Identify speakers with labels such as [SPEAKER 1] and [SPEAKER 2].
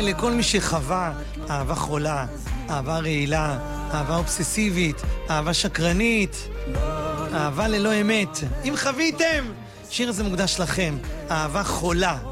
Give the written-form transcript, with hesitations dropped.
[SPEAKER 1] לכל מי שחווה אהבה חולה, אהבה רעילה, אהבה אובססיבית, אהבה שקרנית, אהבה ללא אמת. אם חוויתם, שיר הזה מוקדש לכם, אהבה חולה.